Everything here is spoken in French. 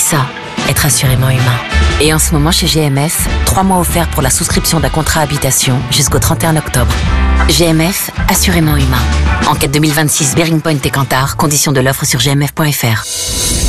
ça, être assurément humain. Et en ce moment chez GMF, 3 mois offerts pour la souscription d'un contrat habitation jusqu'au 31 octobre. GMF, assurément humain. Enquête 2026 Bearing Point et Kantar, conditions de l'offre sur gmf.fr.